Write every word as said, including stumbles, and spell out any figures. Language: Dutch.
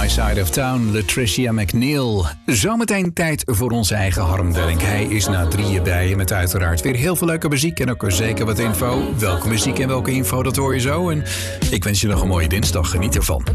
My Side of Town, Latricia McNeil. Zometeen tijd voor onze eigen Harm Delling. Hij is na drieën bij je met uiteraard weer heel veel leuke muziek en ook zeker wat info. Welke muziek en welke info, dat hoor je zo. En ik wens je nog een mooie dinsdag. Geniet ervan.